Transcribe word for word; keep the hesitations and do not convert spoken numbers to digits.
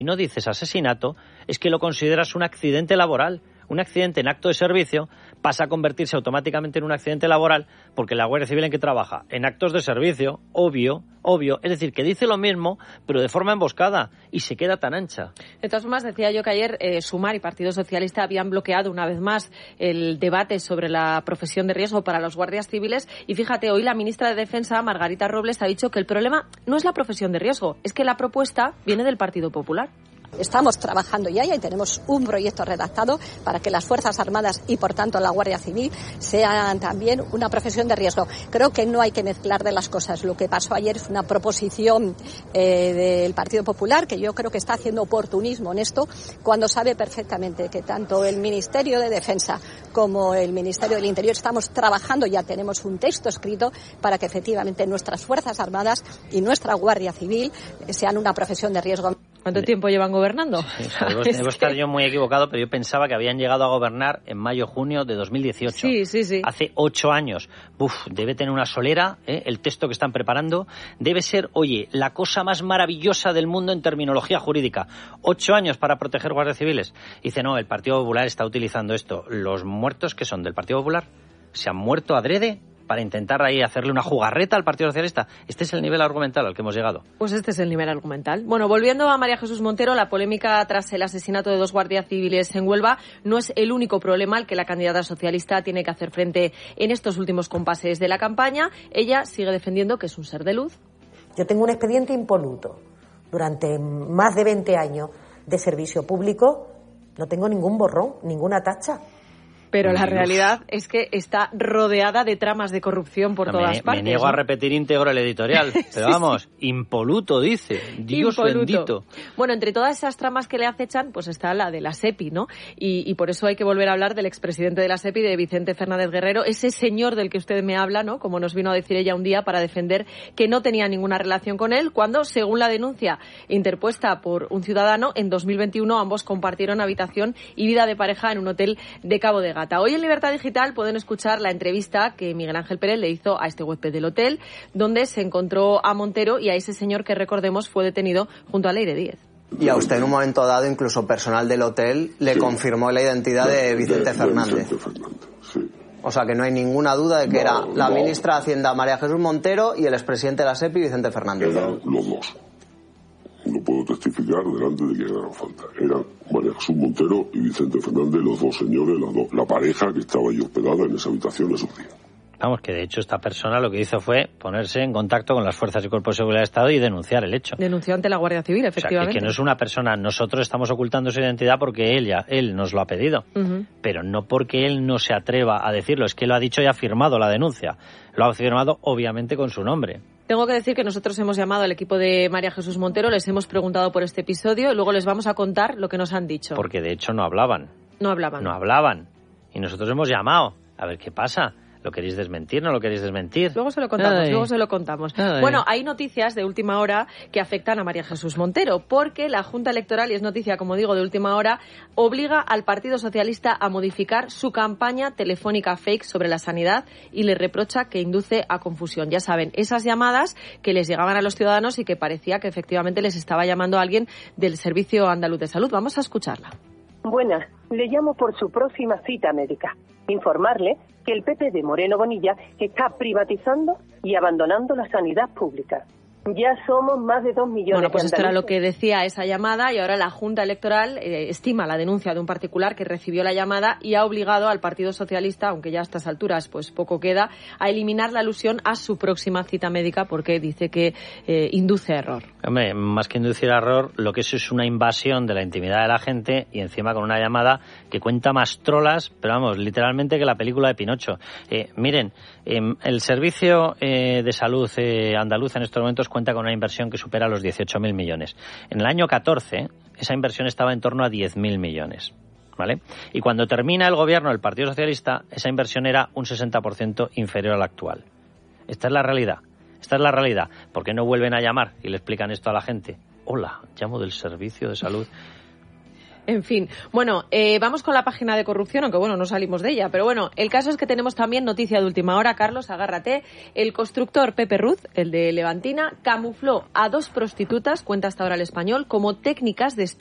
y no dices asesinato, es que lo consideras un accidente laboral. Un accidente en acto de servicio pasa a convertirse automáticamente en un accidente laboral porque la Guardia Civil ¿en qué trabaja? En actos de servicio, obvio, obvio. Es decir, que dice lo mismo, pero de forma emboscada y se queda tan ancha. De todas formas, decía yo que ayer eh, Sumar y Partido Socialista habían bloqueado una vez más el debate sobre la profesión de riesgo para los guardias civiles y fíjate, hoy la ministra de Defensa, Margarita Robles, ha dicho que el problema no es la profesión de riesgo, es que la propuesta viene del Partido Popular. Estamos trabajando ya y tenemos un proyecto redactado para que las Fuerzas Armadas y, por tanto, la Guardia Civil sean también una profesión de riesgo. Creo que no hay que mezclar de las cosas. Lo que pasó ayer es una proposición eh, del Partido Popular que yo creo que está haciendo oportunismo en esto cuando sabe perfectamente que tanto el Ministerio de Defensa como el Ministerio del Interior estamos trabajando, ya tenemos un texto escrito para que efectivamente nuestras Fuerzas Armadas y nuestra Guardia Civil sean una profesión de riesgo. ¿Cuánto tiempo llevan gobernando? Sí, sí, debo, debo estar yo muy equivocado, pero yo pensaba que habían llegado a gobernar en mayo-junio de dos mil dieciocho. Sí, sí, sí. Hace ocho años. Uf, debe tener una solera, ¿eh? El texto que están preparando. Debe ser, oye, la cosa más maravillosa del mundo en terminología jurídica. Ocho años para proteger guardias civiles. Dice, no, el Partido Popular está utilizando esto. Los muertos que son del Partido Popular se han muerto adrede para intentar ahí hacerle una jugarreta al Partido Socialista. Este es el nivel argumental al que hemos llegado. Pues este es el nivel argumental. Bueno, volviendo a María Jesús Montero, la polémica tras el asesinato de dos guardias civiles en Huelva no es el único problema al que la candidata socialista tiene que hacer frente en estos últimos compases de la campaña. Ella sigue defendiendo que es un ser de luz. Yo tengo un expediente impoluto. Durante más de veinte años de servicio público no tengo ningún borrón, ninguna tacha. Pero la realidad es que está rodeada de tramas de corrupción por no, todas me, partes. Me niego ¿no? a repetir íntegro el editorial, pero sí, vamos, sí. impoluto, dice. Dios impoluto. Bendito. Bueno, entre todas esas tramas que le acechan, pues está la de la SEPI, ¿no? Y, y por eso hay que volver a hablar del expresidente de la SEPI, de Vicente Fernández Guerrero, ese señor del que usted me habla, ¿no? Como nos vino a decir ella un día para defender que no tenía ninguna relación con él, cuando, según la denuncia interpuesta por un ciudadano, en dos mil veintiuno ambos compartieron habitación y vida de pareja en un hotel de Cabo de Gata. Hoy en Libertad Digital pueden escuchar la entrevista que Miguel Ángel Pérez le hizo a este huésped del hotel, donde se encontró a Montero y a ese señor que, recordemos, fue detenido junto a Leire Díez. Y a usted en un momento dado, incluso personal del hotel, le sí. confirmó la identidad de Vicente de, Fernández. De Vicente Fernández, sí. O sea que no hay ninguna duda de que no, era la no. ministra de Hacienda María Jesús Montero y el expresidente de la SEPI Vicente Fernández. Eran los dos. No puedo testificar delante de quien haga falta. Eran María Jesús Montero y Vicente Fernández, los dos señores, la, do, la pareja que estaba ahí hospedada en esa habitación esos días. Vamos, que de hecho esta persona lo que hizo fue ponerse en contacto con las fuerzas y cuerpos de seguridad del Estado y denunciar el hecho. Denunció ante la Guardia Civil, efectivamente. O sea, que, que no es una persona, nosotros estamos ocultando su identidad porque él ya, él nos lo ha pedido, uh-huh. pero no porque él no se atreva a decirlo, es que lo ha dicho y ha firmado la denuncia. Lo ha firmado obviamente con su nombre. Tengo que decir que nosotros hemos llamado al equipo de María Jesús Montero, les hemos preguntado por este episodio y luego les vamos a contar lo que nos han dicho. Porque de hecho no hablaban. No hablaban. No hablaban. Y nosotros hemos llamado. A ver qué pasa. ¿Lo queréis desmentir? ¿No lo queréis desmentir? Luego se lo contamos, Ay. luego se lo contamos. Ay. Bueno, hay noticias de última hora que afectan a María Jesús Montero, porque la Junta Electoral, y es noticia, como digo, de última hora, obliga al Partido Socialista a modificar su campaña telefónica fake sobre la sanidad y le reprocha que induce a confusión. Ya saben, esas llamadas que les llegaban a los ciudadanos y que parecía que efectivamente les estaba llamando a alguien del Servicio Andaluz de Salud. Vamos a escucharla. Buenas, le llamo por su próxima cita médica. Informarle que el P P de Moreno Bonilla está privatizando y abandonando la sanidad pública. Ya somos más de dos millones bueno, pues de esto era lo que decía esa llamada y ahora la Junta Electoral eh, estima la denuncia de un particular que recibió la llamada y ha obligado al Partido Socialista, aunque ya a estas alturas pues poco queda, a eliminar la alusión a su próxima cita médica porque dice que eh, induce error. Hombre, más que inducir error, lo que eso es una invasión de la intimidad de la gente y encima con una llamada que cuenta más trolas, pero vamos, literalmente que la película de Pinocho. Eh, miren, eh, el Servicio eh, de Salud eh, andaluz en estos momentos cuenta con una inversión que supera los dieciocho mil millones. En el año catorce, esa inversión estaba en torno a diez mil millones. ¿Vale? Y cuando termina el gobierno del Partido Socialista, esa inversión era un sesenta por ciento inferior a la actual. Esta es la realidad. Esta es la realidad. ¿Por qué no vuelven a llamar y le explican esto a la gente? Hola, llamo del Servicio de Salud. En fin, bueno, eh, vamos con la página de corrupción, aunque bueno, no salimos de ella, pero bueno, el caso es que tenemos también noticia de última hora, Carlos, agárrate. El constructor Pepe Ruz, el de Levantina, camufló a dos prostitutas, cuenta hasta ahora El Español, como técnicas de estudio